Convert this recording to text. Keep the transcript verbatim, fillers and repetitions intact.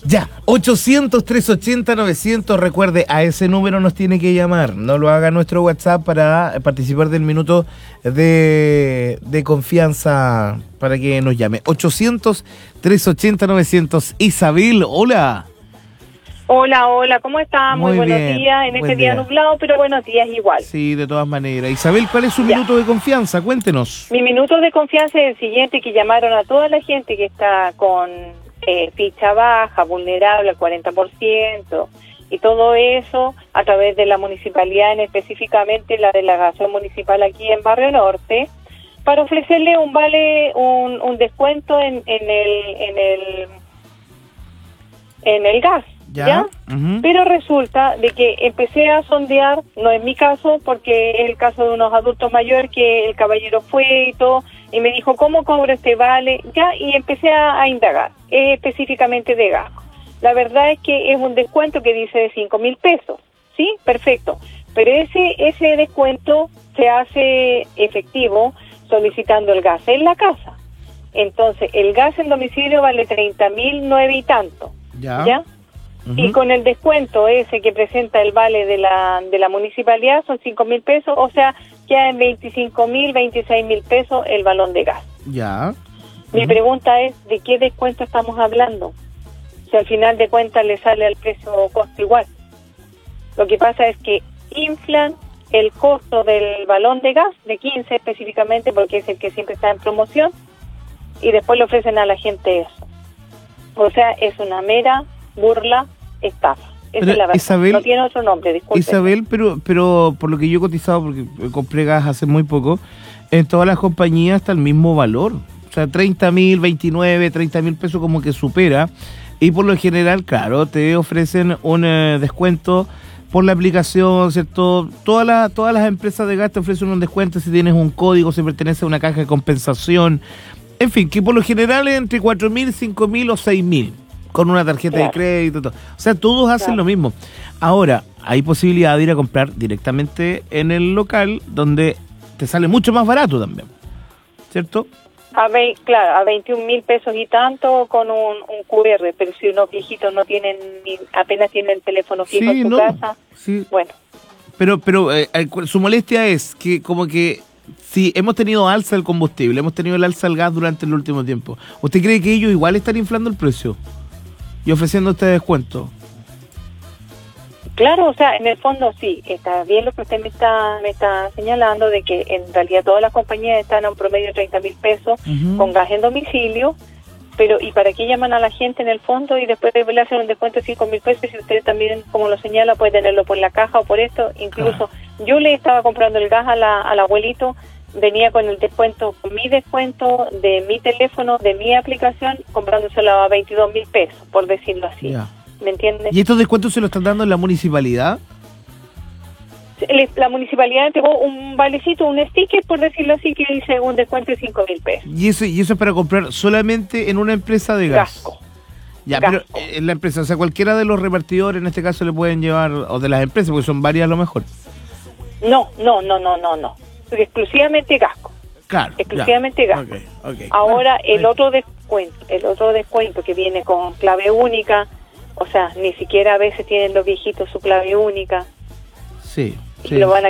Ya, ochocientos, trescientos ochenta, novecientos, recuerde, a ese número nos tiene que llamar, no lo haga nuestro WhatsApp para participar del minuto de, de confianza para que nos llame. ochocientos, trescientos ochenta, novecientos. Isabel, hola. Hola, hola, ¿cómo está? Muy, Muy buenos bien, días, en este buen día día. nublado, pero buenos días igual. Sí, de todas maneras. Isabel, ¿cuál es su Ya. minuto de confianza? Cuéntenos. Mi minuto de confianza es el siguiente, que llamaron a toda la gente que está con eh, ficha baja, vulnerable al cuarenta por ciento y todo eso a través de la municipalidad, en específicamente la delegación municipal aquí en Barrio Norte, para ofrecerle un vale, un, un descuento en, en el en el en el gas. Ya. ¿Ya? Ujú. Pero resulta de que empecé a sondear, no es mi caso, porque es el caso de unos adultos mayores que el caballero fue y todo, y me dijo, ¿cómo cobro este vale? Ya, y empecé a, a indagar, eh, específicamente de gas. La verdad es que es un descuento que dice de cinco mil pesos, ¿sí? Perfecto. Pero ese, ese descuento se hace efectivo solicitando el gas en la casa. Entonces, el gas en domicilio vale treinta mil nueve y tanto, Ya. ¿ya? Y con el descuento ese que presenta el vale de la de la municipalidad son cinco mil pesos, o sea, queda en veinticinco mil, veintiséis mil pesos el balón de gas. Ya. Mi Ujú. pregunta es, ¿de qué descuento estamos hablando? Si al final de cuentas le sale al precio costo igual. Lo que pasa es que inflan el costo del balón de gas, de quince específicamente, porque es el que siempre está en promoción, y después le ofrecen a la gente eso. O sea, es una mera burla, estafa. Esa Pero, es la verdad. Isabel- No tiene otro nombre, disculpe. Isabel, pero pero por lo que yo he cotizado, porque compré gas hace muy poco, en todas las compañías está el mismo valor. O sea, treinta mil, veintinueve, treinta mil pesos como que supera. Y por lo general, claro, te ofrecen un eh, descuento por la aplicación, ¿cierto? Todas las todas las empresas de gas te ofrecen un descuento si tienes un código, si pertenece a una caja de compensación. En fin, que por lo general es entre cuatro mil, cinco mil o seis mil. Con una tarjeta Claro. de crédito, todo. O sea, todos hacen Claro. lo mismo. Ahora, hay posibilidad de ir a comprar directamente en el local, donde te sale mucho más barato también, ¿cierto? A ve, claro, a veintiún mil pesos y tanto con un, un cu erre, pero si unos viejitos no tienen, ni, apenas tienen teléfono fijo en su no, casa, sí. bueno. Pero, pero eh, eh, su molestia es que como que si hemos tenido alza del combustible, hemos tenido el alza del gas durante el último tiempo, ¿usted cree que ellos igual están inflando el precio y ofreciendo este descuento? Claro, o sea, en el fondo sí, está bien lo que usted me está me está señalando, de que en realidad todas las compañías están a un promedio de treinta mil pesos Ujú. con gas en domicilio, pero ¿y para qué llaman a la gente en el fondo y después le hacen un descuento de cinco mil pesos? Si usted también, como lo señala, puede tenerlo por la caja o por esto. Incluso yo le estaba comprando el gas a la, al abuelito, venía con el descuento, con mi descuento de mi teléfono, de mi aplicación, comprándoselo a veintidós mil pesos, por decirlo así. Ya. ¿Me entiendes? ¿Y estos descuentos se los están dando en la municipalidad? Le- La municipalidad entregó un valecito, un sticker, por decirlo así, que dice un descuento de cinco mil pesos. Y eso, y eso es para comprar solamente en una empresa de gas. Gasco. Ya, Gasco. pero eh, en la empresa, o sea, cualquiera de los repartidores en este caso le pueden llevar, o de las empresas, porque son varias a lo mejor. No, no, no, no, no, no. Exclusivamente Gasco. Claro. Exclusivamente ya. Gasco. Ok, ok. Ahora, Bueno, el ahí- otro descuento, el otro descuento que viene con clave única, o sea, ni siquiera a veces tienen los viejitos su clave única, Sí, y sí. lo van a